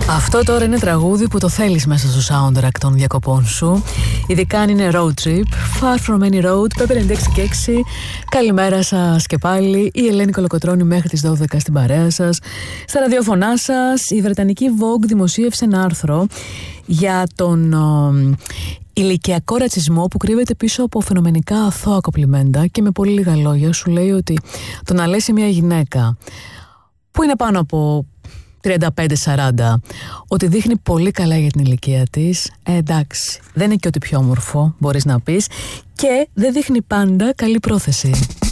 Αυτό τώρα είναι τραγούδι που το θέλεις μέσα στο soundtrack των διακοπών σου. Ειδικά αν είναι road trip. Far from any road, Pepper 96 και 6. Καλημέρα σας και πάλι. Η Ελένη Κολοκοτρώνη μέχρι τις 12 στην παρέα σας. Στα ραδιοφωνά σας, η Βρετανική Vogue δημοσίευσε ένα άρθρο για τον ηλικιακό ρατσισμό που κρύβεται πίσω από φαινομενικά αθώα κοπλιμέντα, και με πολύ λίγα λόγια σου λέει ότι το να λες σε μια γυναίκα που είναι πάνω από 35-40 ότι δείχνει πολύ καλά για την ηλικία της, εντάξει, δεν είναι και ό,τι πιο όμορφο μπορείς να πεις, και δεν δείχνει πάντα καλή πρόθεση.